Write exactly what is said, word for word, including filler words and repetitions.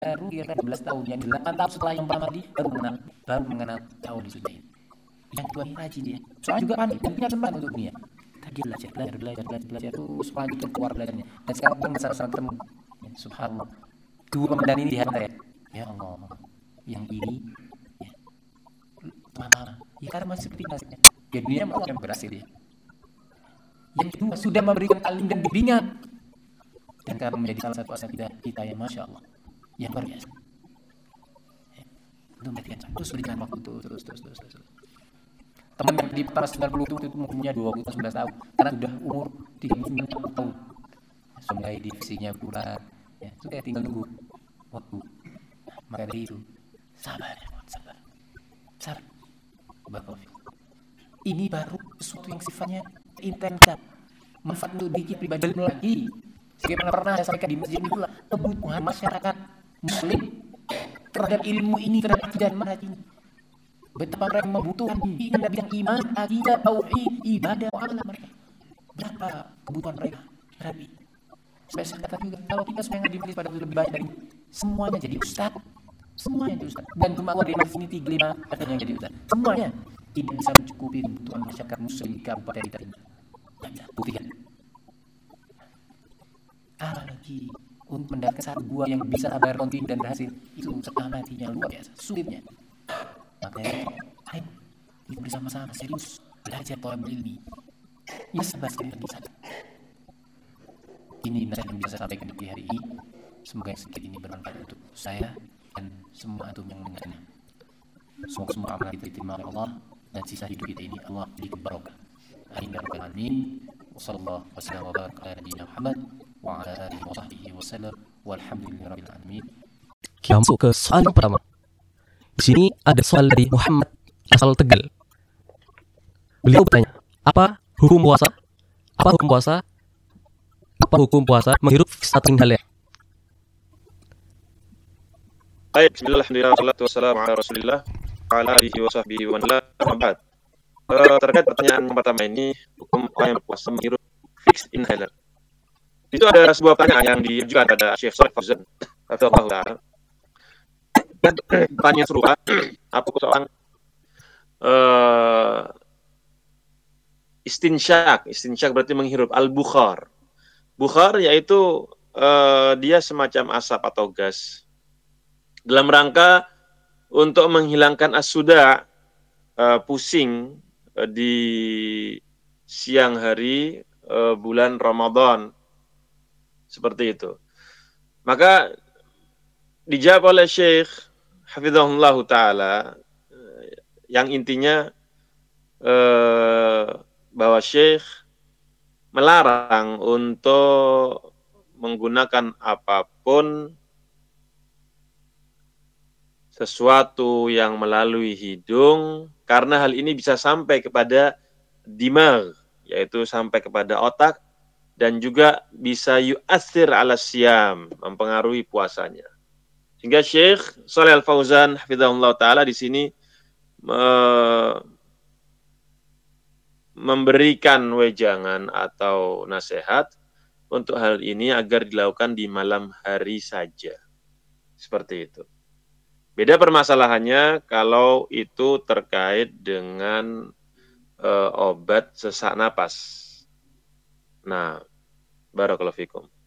baru kira dua belas tahun, yang delapan tahun setelah yang pertama tadi baru mengenal baru mengenal tahun di sunnah ini. Yang kedua ini rajin dia, soalnya juga panik dan punya semangat untuk dunia. Tadi belajar, belajar, belajar, belajar, belajar terus lanjutkan keluar belajarnya. Dan sekarang pun masalah ketemu. Ya, subhanallah. Dua pemedan ini di hati saya. Ya Allah, yang ini ya, teman-teman. Ya karena masih seperti nasibnya. Ya dunia mau yang berhasil ya. Yang kedua sudah memberikan talim dan bimbingan. Dan karena menjadi salah satu asal kita, kita yang masya Allah, yang luar biasa. Ya, itu perhatikan terus berikan waktu terus terus terus terus. terus. Teman yang di pertama sembilan puluh itu, itu umurnya dua puluh sembilan tahun karena sudah umur tiga puluh sembilan tahun sampai divisinya bulan ya sudah tinggal tunggu waktu. Nah, maka dari itu sabar ya sabar sabar Bapak. Ini baru sesuatu yang sifatnya intens manfaat untuk diri pribadi lagi. Sebagaimana pernah saya sampaikan di masjid itulah kebutuhan masyarakat muslim terhadap ilmu ini, terhadap akidah manhaj ini. Betapa mereka membutuhkan bimbingan dari bidang iman, akidah, tauhid, ibadah, amalan mereka. Berapa kebutuhan mereka terhadap ini. Saya katakan juga, kalau kita semua yang di majlis pada lebih banyak dari semuanya jadi ustaz, semuanya jadi ustaz. Dan cuma keluar dari majlis ini tiga lima ada yang jadi ustaz. Semuanya tidak bisa mencukupi kebutuhan masyarakat muslim di kabupaten kita ini. Buktikan. Apalagi untuk mendapatkan satu buah yang bisa sabar, kontinu dan berhasil itu setengah matinya luar biasa, sulitnya. Makanya, ayo kita bersama-sama serius belajar tolong ilmi. Ya sabar sekali lagi saja. Ini nasihat yang bisa saya sampaikan di hari ini. Semoga yang sedikit ini bermanfaat untuk saya dan semua antum yang mendengarnya. Semoga semua amal kita diterima oleh Allah dan sisa hidup kita ini Allah beri barokah. Amin ya rabbal alamin. Wassallallahu wasallam wa baraka ala nabiyyina Muhammad wa ala alihi wa sahbihi wasallam walhamdulillahi rabbil alamin. Kita masuk ke soal yang pertama. Di sini ada soal dari Muhammad asal Tegal. Beliau bertanya, apa hukum puasa? Apa hukum puasa? Apa hukum puasa menghirup status halal? Baik, bismillah, alhamdulillah, wassalatu wassalamu ala rasulillah wa ala alihi wa sahbihi wa ala mabad. Uh, terkait pertanyaan yang pertama ini, hukum orang yang puasa menghirup fixed inhaler. Itu ada sebuah pertanyaan yang diajukan pada Syekh Shalih Fauzan hafizahullah ta'ala. Dan pertanyaan serupa, apa persoalan uh, istinsyak, istinsyak berarti menghirup, al-bukhar. Bukhar yaitu uh, dia semacam asap atau gas dalam rangka untuk menghilangkan as-suda, uh, pusing uh, di siang hari uh, bulan Ramadan, seperti itu. Maka dijawab oleh Syekh hafizahullah ta'ala uh, yang intinya uh, bahwa Syekh melarang untuk menggunakan apapun sesuatu yang melalui hidung karena hal ini bisa sampai kepada dimag, yaitu sampai kepada otak dan juga bisa yu'athir ala siyam, mempengaruhi puasanya. Sehingga Syekh Shalih Al-Fauzan hafizahullah ta'ala di sini me- memberikan wejangan atau nasihat untuk hal ini agar dilakukan di malam hari saja. Seperti itu. Beda permasalahannya kalau itu terkait dengan e, obat sesak napas. Nah, barakallahu fikum.